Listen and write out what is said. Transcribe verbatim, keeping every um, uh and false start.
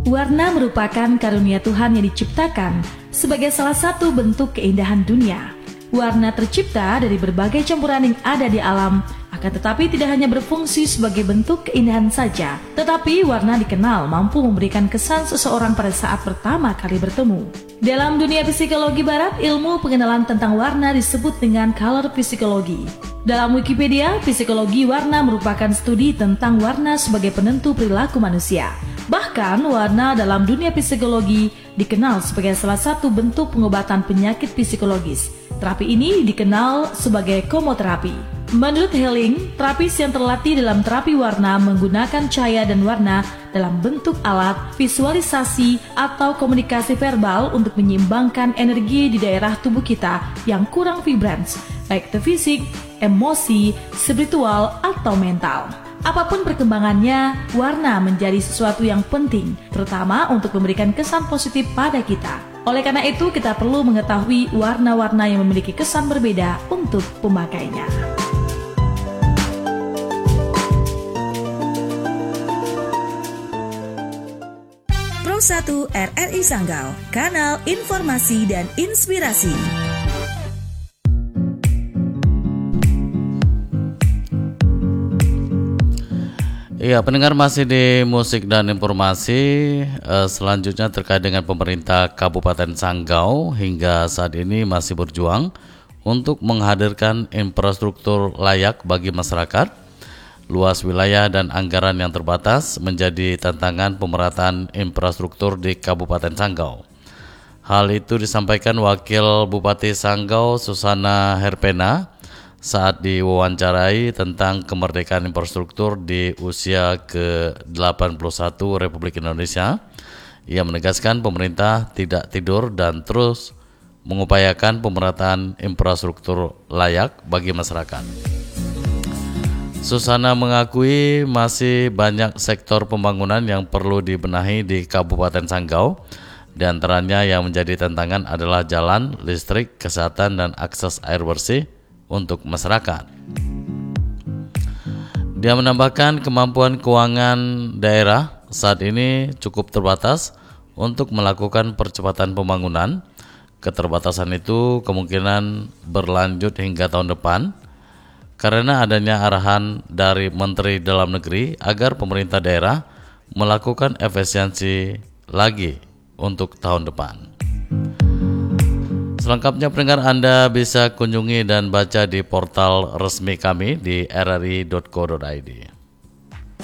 Warna merupakan karunia Tuhan yang diciptakan sebagai salah satu bentuk keindahan dunia. Warna tercipta dari berbagai campuran yang ada di alam, akan tetapi tidak hanya berfungsi sebagai bentuk keindahan saja, tetapi warna dikenal mampu memberikan kesan seseorang pada saat pertama kali bertemu. Dalam dunia psikologi barat, ilmu pengenalan tentang warna disebut dengan color psikologi. Dalam Wikipedia, psikologi warna merupakan studi tentang warna sebagai penentu perilaku manusia. Bahkan, warna dalam dunia psikologi dikenal sebagai salah satu bentuk pengobatan penyakit psikologis. Terapi ini dikenal sebagai komoterapi. Menurut Helling, terapis yang terlatih dalam terapi warna menggunakan cahaya dan warna dalam bentuk alat, visualisasi, atau komunikasi verbal untuk menyeimbangkan energi di daerah tubuh kita yang kurang vibrans, baik itu fisik, emosi, spiritual, atau mental. Apapun perkembangannya, warna menjadi sesuatu yang penting, terutama untuk memberikan kesan positif pada kita. Oleh karena itu, kita perlu mengetahui warna-warna yang memiliki kesan berbeda untuk pemakainya. Pro satu R R I Sanggau, kanal informasi dan inspirasi. Iya, pendengar masih di musik dan informasi. eh, Selanjutnya terkait dengan pemerintah Kabupaten Sanggau hingga saat ini masih berjuang untuk menghadirkan infrastruktur layak bagi masyarakat. Luas wilayah dan anggaran yang terbatas menjadi tantangan pemerataan infrastruktur di Kabupaten Sanggau. Hal itu disampaikan Wakil Bupati Sanggau Susana Herpena saat diwawancarai tentang kemerdekaan infrastruktur di usia ke delapan puluh satu Republik Indonesia. Ia menegaskan pemerintah tidak tidur dan terus mengupayakan pemerataan infrastruktur layak bagi masyarakat. Susana mengakui masih banyak sektor pembangunan yang perlu dibenahi di Kabupaten Sanggau. Di antaranya yang menjadi tantangan adalah jalan, listrik, kesehatan, dan akses air bersih untuk masyarakat. Dia menambahkan kemampuan keuangan daerah saat ini cukup terbatas untuk melakukan percepatan pembangunan. Keterbatasan itu kemungkinan berlanjut hingga tahun depan karena adanya arahan dari Menteri Dalam Negeri agar pemerintah daerah melakukan efisiensi lagi untuk tahun depan. Selengkapnya pendengar, Anda bisa kunjungi dan baca di portal resmi kami di r r i dot co dot i d.